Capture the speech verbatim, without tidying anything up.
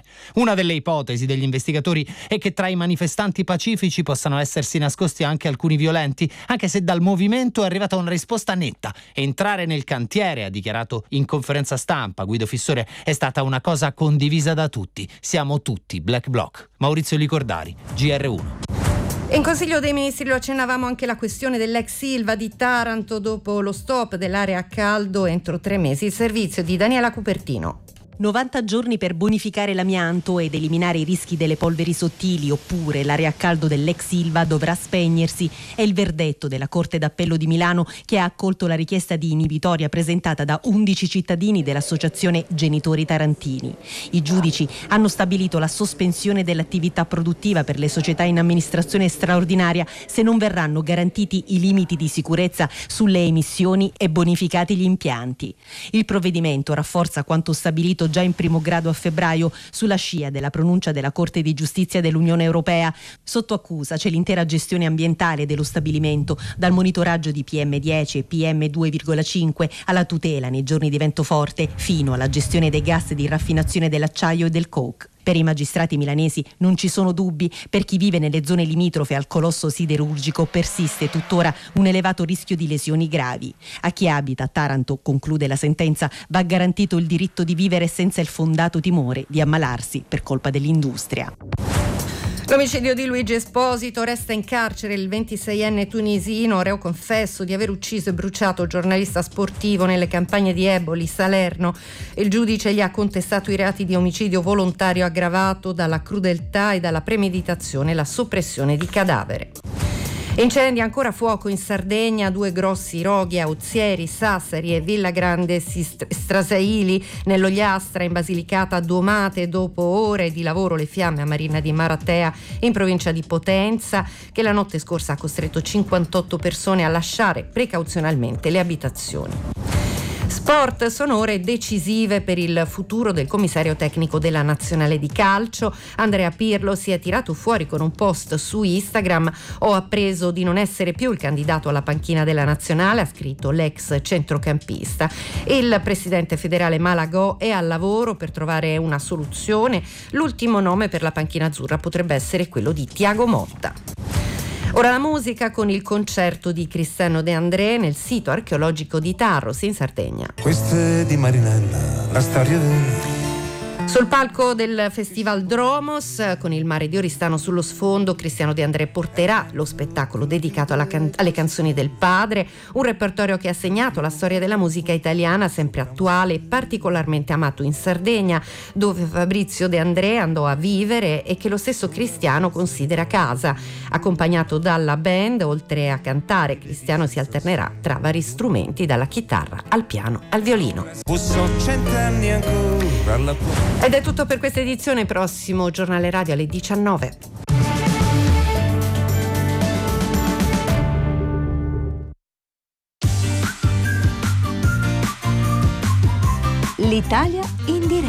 Una delle ipotesi degli investigatori è che tra i manifestanti pacifici possano essersi nascosti anche alcuni violenti, anche se dal movimento è arrivata una risposta netta. Entrare nel cantiere, ha dichiarato in conferenza stampa Guido Fissore, è stata una cosa condivisa da tutti. Siamo tutti Black Bloc. Maurizio Licordari, G R uno. In Consiglio dei Ministri lo accennavamo anche la questione dell'ex Ilva di Taranto. Dopo lo stop dell'area a caldo entro tre mesi, il servizio di Daniela Cupertino. novanta giorni per bonificare l'amianto ed eliminare i rischi delle polveri sottili, oppure l'area a caldo dell'ex Ilva dovrà spegnersi. È il verdetto della Corte d'Appello di Milano, che ha accolto la richiesta di inibitoria presentata da undici cittadini dell'associazione Genitori Tarantini. I giudici hanno stabilito la sospensione dell'attività produttiva per le società in amministrazione straordinaria se non verranno garantiti i limiti di sicurezza sulle emissioni e bonificati gli impianti. Il provvedimento rafforza quanto stabilito già in primo grado a febbraio sulla scia della pronuncia della Corte di Giustizia dell'Unione Europea. Sotto accusa c'è l'intera gestione ambientale dello stabilimento, dal monitoraggio di P M dieci e P M due virgola cinque alla tutela nei giorni di vento forte, fino alla gestione dei gas di raffinazione dell'acciaio e del coke. Per i magistrati milanesi non ci sono dubbi: per chi vive nelle zone limitrofe al colosso siderurgico persiste tuttora un elevato rischio di lesioni gravi. A chi abita a Taranto, conclude la sentenza, va garantito il diritto di vivere senza il fondato timore di ammalarsi per colpa dell'industria. L'omicidio di Luigi Esposito: resta in carcere il ventiseienne tunisino, reo confesso di aver ucciso e bruciato il giornalista sportivo nelle campagne di Eboli, Salerno. Il giudice gli ha contestato i reati di omicidio volontario aggravato dalla crudeltà e dalla premeditazione e la soppressione di cadavere. Incendi, ancora fuoco in Sardegna, due grossi roghi a Ozieri, Sassari e Villa Grande Strasaili, nell'Ogliastra, in Basilicata Domate. Dopo ore di lavoro le fiamme a Marina di Maratea, in provincia di Potenza, che la notte scorsa ha costretto cinquantotto persone a lasciare precauzionalmente le abitazioni. Sport, sono ore decisive per il futuro del commissario tecnico della nazionale di calcio. Andrea Pirlo si è tirato fuori con un post su Instagram: ho appreso di non essere più il candidato alla panchina della nazionale, ha scritto l'ex centrocampista. Il presidente federale Malagò è al lavoro per trovare una soluzione. L'ultimo nome per la panchina azzurra potrebbe essere quello di Thiago Motta. Ora la musica con il concerto di Cristiano De André nel sito archeologico di Tarros in Sardegna. Questa è di Marinella, la storia del... Sul palco del Festival Dromos, con il mare di Oristano sullo sfondo, Cristiano De André porterà lo spettacolo dedicato alla can- alle canzoni del padre, un repertorio che ha segnato la storia della musica italiana, sempre attuale e particolarmente amato in Sardegna, dove Fabrizio De André andò a vivere e che lo stesso Cristiano considera casa. Accompagnato dalla band, oltre a cantare, Cristiano si alternerà tra vari strumenti, dalla chitarra al piano al violino. cent'anni ancora alla... Ed è tutto per questa edizione, prossimo giornale radio alle diciannove. L'Italia in diretta.